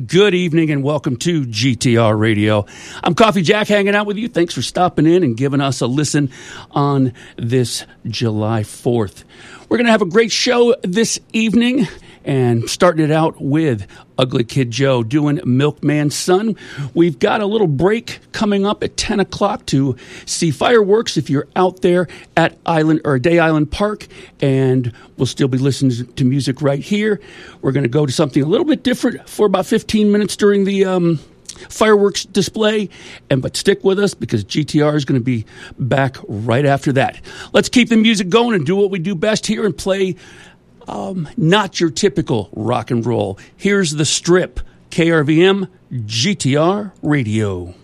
Good evening and welcome to GTR Radio. I'm Coffee Jack hanging out with you. Thanks for stopping in and giving us a listen on this July 4th. We're going to have a great show this evening and starting it out with Ugly Kid Joe doing Milkman's Son. We've got a little break coming up at 10 o'clock to see fireworks if you're out there at Day Island Park, and we'll still be listening to music right here. We're going to go to something a little bit different for about 15 minutes during the fireworks display, but stick with us because GTR is going to be back right after that. Let's keep the music going and do what we do best here and play not your typical rock and roll. Here's The Strip, KRVM, GTR Radio.